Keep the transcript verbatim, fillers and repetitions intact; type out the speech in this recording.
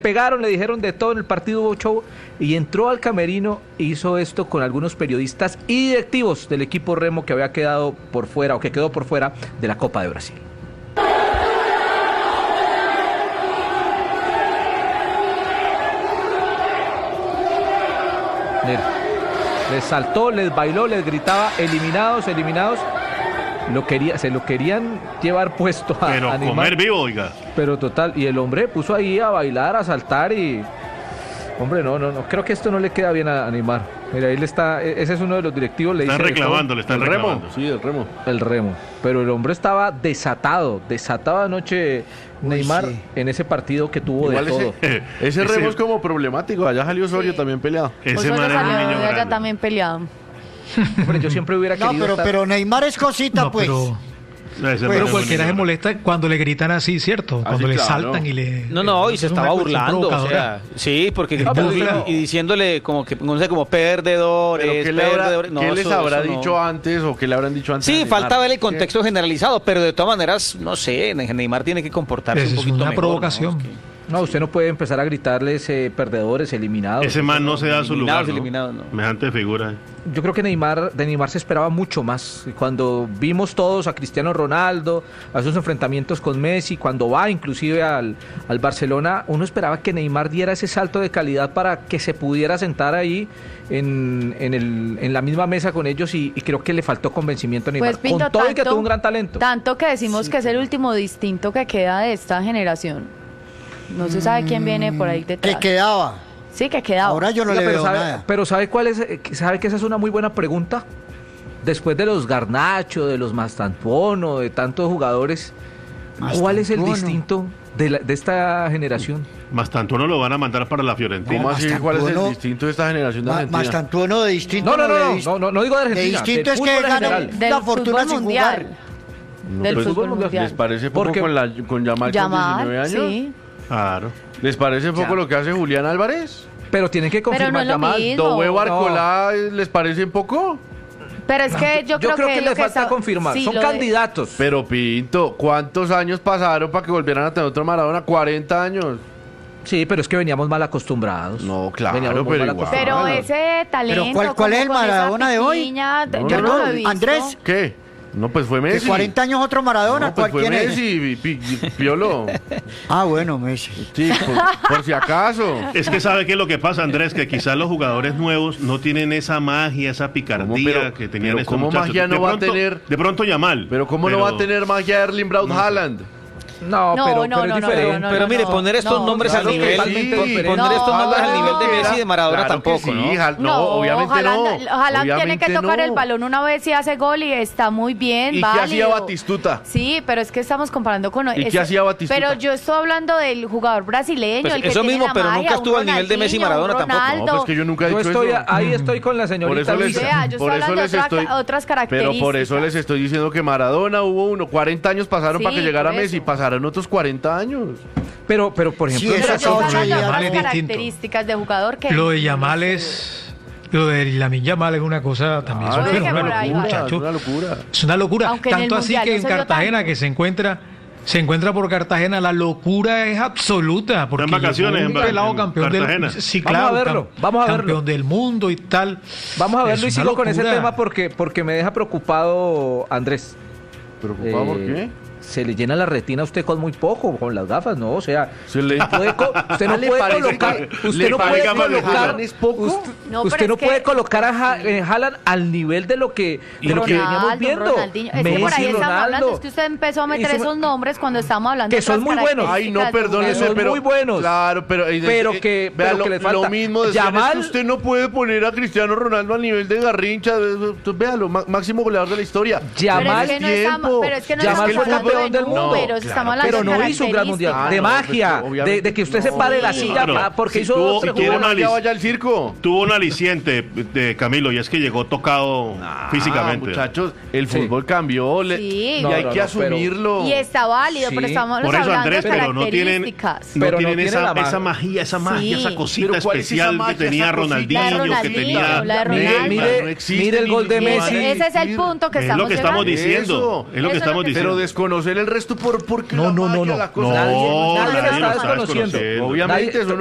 pegaron, le dijeron de todo en el partido, hubo show, y entró al camerino e hizo esto con algunos periodistas y directivos del equipo Remo que había quedado por fuera o que quedó por fuera de la Copa de Brasil. Les saltó, les bailó, les gritaba, eliminados, eliminados. Lo quería, se lo querían llevar puesto a, pero a Neymar. comer vivo, oiga. Pero total, y el hombre puso ahí a bailar, a saltar y... Hombre, no, no, no, creo que esto no le queda bien a, a Neymar. Mira, ahí le está, ese es uno de los directivos. Le están dice reclamando, le están el reclamando. Remo, sí, el Remo. El Remo. Pero el hombre estaba desatado, desatado anoche Neymar sí. en ese partido que tuvo igual de ese, todo. Ese, ese Remo es como problemático. Allá salió Osorio sí. también peleado. Ese man es un niño grande. Allá también peleado. Hombre, yo siempre hubiera no, querido pero, estar... pero Neymar es cosita, no, pues. Pero... Pero cualquiera se molesta cuando le gritan así, ¿cierto? Así, cuando le claro. saltan y le... No, no, y se estaba burlando, o sea, sí, porque gritando y, y diciéndole como que, no sé, como perdedores, ¿Pero qué, le habrá, perdedores. No, ¿qué les eso, habrá eso dicho no. antes o qué le habrán dicho antes? Sí, falta ver el contexto ¿Qué? generalizado, pero de todas maneras, no sé, Neymar tiene que comportarse Eso un poquito es una mejor, provocación. ¿no? Es que... No, usted no puede empezar a gritarles eh, perdedores, eliminados. Ese man no se da su lugar, ¿no? Eliminados, no. Semejante figura. Yo creo que Neymar, de Neymar se esperaba mucho más. Cuando vimos todos a Cristiano Ronaldo, a esos enfrentamientos con Messi, cuando va inclusive al, al Barcelona, uno esperaba que Neymar diera ese salto de calidad para que se pudiera sentar ahí en, en, el, en la misma mesa con ellos y, y creo que le faltó convencimiento a Neymar. Pues, Pinto, con todo tanto, y que tuvo un gran talento. Tanto que decimos sí, que es el último distinto que queda de esta generación. No se sabe quién viene por ahí detrás. Que quedaba. Sí, que quedaba. Ahora yo no Oiga, le pero veo sabe, nada. Pero ¿sabe cuál es? ¿Sabe que esa es una muy buena pregunta? Después de los Garnacho, de los Mastantuono, de tantos jugadores, ¿cuál es el distinto de, la, de esta generación? Mastantuono lo van a mandar para la Fiorentina. ¿Cómo así? ¿Cuál es el distinto de esta generación de Argentina? Mastantuono de distinto. No, no, no, no, no, no, no digo de Argentina. De distinto es que ganan la fortuna sin jugar. No, del pues, fútbol mundial. ¿Les parece poco Porque, con, la, con Yamal, Yamal con diecinueve años? Sí. Claro. ¿Les parece poco ya. lo que hace Julián Álvarez? Pero tienen que confirmar Pero no Yamal. ¿Dowe Barcolá no. les parece poco? Pero es que yo, yo creo, creo que, que les lo que falta está... confirmar. sí, Son de... candidatos. Pero Pinto, ¿cuántos años pasaron para que volvieran a tener otro Maradona? cuarenta años. Sí, pero es que veníamos mal acostumbrados. No, claro, Veníamos pero mal igual. Pero ese talento... ¿Pero cuál, cuál es el Maradona de hoy? Piña, No, yo no, no, no, lo he visto. Andrés. ¿Qué? No, pues fue De Messi. cuarenta años otro Maradona. No, pues ¿Cuál fue quién Messi, Pi- Pi- Piolo. Ah, bueno, Messi. Sí, por, por si acaso. Es que sabe qué es lo que pasa, Andrés, que quizás los jugadores nuevos no tienen esa magia, esa picardía pero- que tenían pero estos cómo muchachos. magia no de va a pronto, tener? De pronto Yamal. Pero ¿cómo pero- no va a tener magia Erling Braut no sé. Haaland? No, No, pero, no, pero no, es no, diferente. no, Pero no, mire, no, poner estos no, nombres claro, al nivel, totalmente pon- diferente. poner estos No, nombres al nivel de no, Messi y de Maradona claro que tampoco, sí, ¿no? Hal- no, obviamente Haaland, no. Haaland tiene Obviamente que tocar no. el balón una vez y hace gol y está muy bien, ¿Y válido. qué hacía Batistuta? Sí, pero es que estamos comparando con... ¿Y qué hacía Batistuta? Pero yo estoy hablando del jugador brasileño, Pues el que eso tiene mismo, la pero magia, nunca estuvo un al nivel de Messi y Ronaldinho, Maradona un tampoco. Ronaldo. No, pues que yo nunca he Yo dicho estoy, eso. ahí estoy con la Por señorita eso les, Luisa. Vea, yo estoy por eso hablando de les otra- estoy, otras pero por eso características. les estoy diciendo que Maradona hubo uno, cuarenta años pasaron Sí, para que llegara por Messi, eso. pasaron otros cuarenta años. Pero, pero por ejemplo, Sí, Pero eso yo ocho estoy hablando de días. Yamal otras es distinto. características de jugador que... Lo de Yamal es... Lo de Lamine Yamal es una cosa también. Ah, es no, una, que por ahí locura, va. Es muchacho. una locura. Es una locura. Aunque en el Tanto así Mundial que no en se vio Cartagena, tanto. que se encuentra... Se encuentra por Cartagena, la locura es absoluta. Porque Está en vacaciones llegó un en- pelado en campeón Cartagena. del, sí, Vamos claro, a verlo, cam- vamos a verlo. campeón del mundo y tal. vamos a verlo y Es una sigo con ese locura. tema porque, porque me deja preocupado Andrés. ¿Preocupado Eh, por qué? Se le llena la retina a usted con muy poco, con las gafas, ¿no? O sea, Se le- puede co- usted no ¿Le puede parece colocar, que- usted le no parece puede que colocar, Haaland es poco? usted No, usted pero no es que- puede colocar a Ja- eh, Haaland al nivel de lo que, de lo que veníamos Ronaldo, viendo. Ronaldinho. Es que por ahí Messi, estamos hablando, Ronaldo. es que usted empezó a meter Y su- esos nombres cuando estábamos hablando Que de son otras muy buenos. Ay, no, características de perdónese, son pero... muy buenos. Claro, pero... eh, Pero eh, que- vea, pero lo, que les falta. lo mismo decían, es Yamal- que usted no puede poner a Cristiano Ronaldo al nivel de Garrincha. Entonces, véalo, má- máximo goleador de la historia. Yamal, Pero es que no estamos, tiempo. pero es que no Yamal estamos fue hablando campeón de del mundo. números, Claro, estamos hablando pero de no hizo un gran mundial. Ah, De no, magia, pues, obviamente. de, de que usted se No. pare de la silla Pero, pa- porque si hizo tuvo- dos si tres tuvo goles. una no lis- vaya al circo. Tuvo un aliciente de Camilo y es que llegó tocado físicamente. Muchachos, el Sí. fútbol cambió le- Sí. y No, hay no, que no, asumirlo. Y está válido, Sí. pero estamos Por eso, hablando Andrés, de pero no tienen, características. no Pero no tienen tiene esa, la magia. esa magia, esa magia, Sí. esa cosita Pero ¿cuál es esa especial magia, que tenía esa cosita? Ronaldinho, La de que Ronaldinho, tenía la de Mire, Ronaldo. mire, No existe mire el gol de ni- Y Messi. ese, ese es el punto que Es estamos lo que estamos llegando. diciendo. Eso. Es lo que Eso estamos es lo que- diciendo. Pero desconocer el resto por porque No, la no, no, magia, no. la cosa. No, Nadie- nadie nadie lo está lo está desconociendo. desconociendo. Obviamente, Nadie- eso no